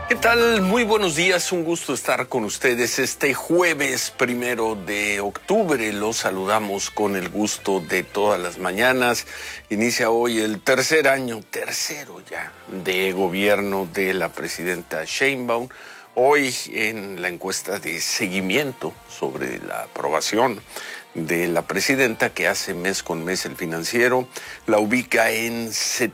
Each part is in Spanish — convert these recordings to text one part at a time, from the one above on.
¿Qué tal? Muy buenos días, un gusto estar con ustedes este jueves 1 de octubre. Los saludamos con el gusto de todas las mañanas. Inicia hoy el tercero ya, de gobierno de la presidenta Sheinbaum. Hoy en la encuesta de seguimiento sobre la aprobación de la presidenta, que hace mes con mes El Financiero, la ubica en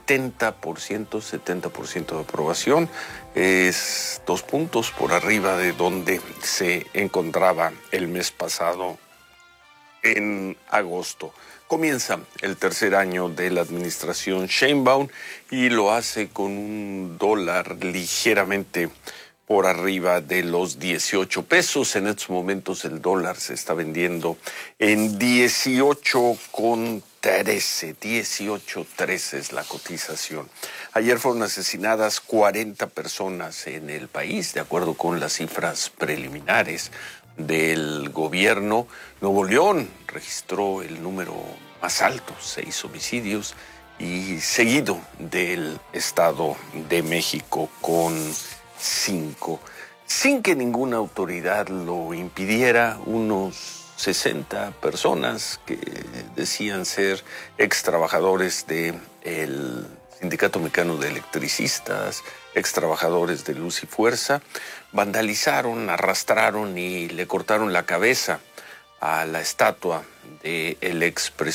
70% de aprobación. Es 2 puntos por arriba de donde se encontraba el mes pasado en agosto. Comienza el tercer año de la administración Sheinbaum y lo hace con un dólar ligeramente por arriba de los 18 pesos. En estos momentos el dólar se está vendiendo en 18.13 es la cotización. Ayer fueron asesinadas 40 personas en el país, de acuerdo con las cifras preliminares del gobierno. Nuevo León registró el número más alto, 6 homicidios, y seguido del Estado de México con 5. Sin que ninguna autoridad lo impidiera, unos 60 personas que decían ser ex trabajadores del Sindicato Mexicano de Electricistas, ex trabajadores de Luz y Fuerza, vandalizaron, arrastraron y le cortaron la cabeza a la estatua del expresidente